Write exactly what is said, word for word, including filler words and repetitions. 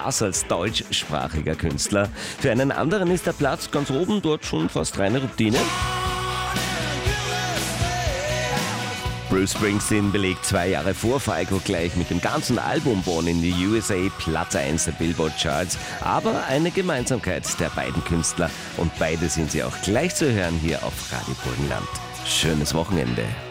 das als deutschsprachiger Künstler. Für einen anderen ist der Platz ganz oben dort schon fast reine Routine. Bruce Springsteen belegt zwei Jahre vor Falco gleich mit dem ganzen Album Born in the U S A Platz eins der Billboard Charts. Aber eine Gemeinsamkeit der beiden Künstler und beide sind sie auch gleich zu hören hier auf Radio Burgenland. Schönes Wochenende.